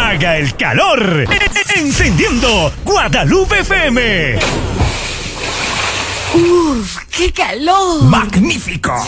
haga el calor. Encendiendo Guadalupe FM. ¡Uf! ¡Qué calor! ¡Magnífico!